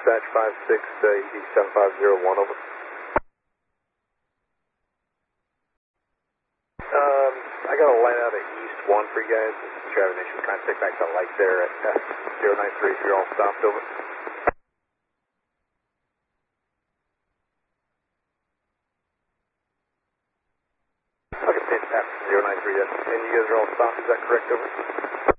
Dispatch 56, ED 7501, over. I got a line out of East 1 for you guys. This is Travis Nation. Contact back to light there at S093 if you're all stopped, over. Okay, dispatch 093, yes. And you guys are all stopped, is that correct, over?